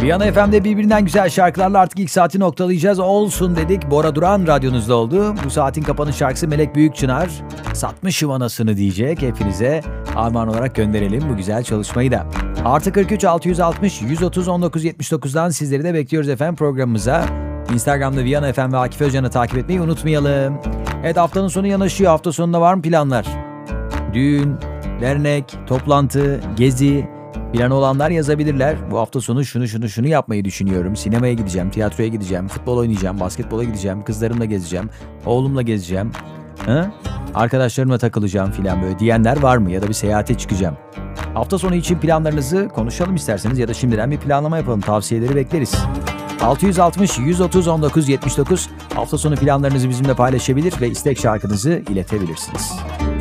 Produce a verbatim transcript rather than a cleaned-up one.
Viyana F M'de birbirinden güzel şarkılarla artık ilk saati noktalayacağız. Olsun dedik. Bora Duran radyonuzda oldu. Bu saatin kapanış şarkısı Melek Büyükçınar. Satmışım anasını diyecek. Hepinize armağan olarak gönderelim bu güzel çalışmayı da. Artı kırk üç altı yüz altmış yüz otuz on dokuz yetmiş dokuzdan sizleri de bekliyoruz efendim programımıza. Instagram'da Viyana F M ve Akif Özcan'ı takip etmeyi unutmayalım. Evet, haftanın sonu yanaşıyor. Hafta sonunda var mı planlar? Düğün, dernek, toplantı, gezi... Planı olanlar yazabilirler. Bu hafta sonu şunu şunu şunu yapmayı düşünüyorum. Sinemaya gideceğim, tiyatroya gideceğim, futbol oynayacağım, basketbola gideceğim, kızlarımla gezeceğim, oğlumla gezeceğim. Ha? Arkadaşlarımla takılacağım filan böyle diyenler var mı? Ya da bir seyahate çıkacağım. Hafta sonu için planlarınızı konuşalım isterseniz ya da şimdiden bir planlama yapalım. Tavsiyeleri bekleriz. altı yüz altmış yüz otuz on dokuz yetmiş dokuz hafta sonu planlarınızı bizimle paylaşabilir ve istek şarkınızı iletebilirsiniz.